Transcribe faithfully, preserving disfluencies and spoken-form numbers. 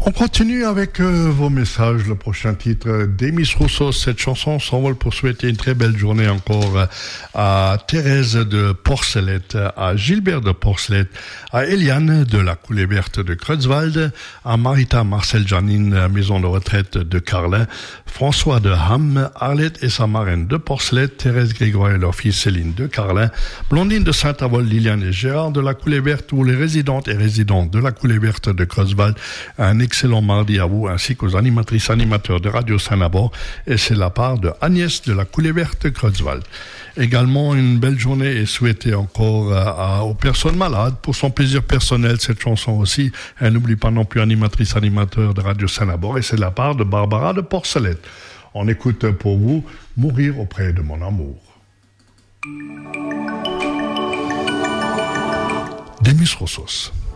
On continue avec euh, vos messages. Le prochain titre d'Emis Roussos. Cette chanson s'envole pour souhaiter une très belle journée encore euh, à Thérèse de Porcelette, à Gilbert de Porcelette, à Eliane de la Coulée Verte de Creutzwald, à Marita Marcel Janine, à Maison de Retraite de Carlin, François de Ham, Arlette et sa marraine de Porcelette, Thérèse Grégoire et leur fille Céline de Carlin, Blondine de Saint-Avold, Liliane et Gérard de la Coulée Verte, ou les résidentes et résidents de la Coulée Verte de Creutzwald. Un excellent mardi à vous, ainsi qu'aux animatrices animateurs de Radio Saint-Nabor, et c'est la part de Agnès de la Coulée Verte Creutzwald. Également, une belle journée est souhaitée encore à, à, aux personnes malades. Pour son plaisir personnel, cette chanson aussi. Elle n'oublie pas non plus animatrice animateur de Radio Saint-Nabor, et c'est la part de Barbara de Porcelette. On écoute pour vous Mourir auprès de mon amour. Demis Roussos.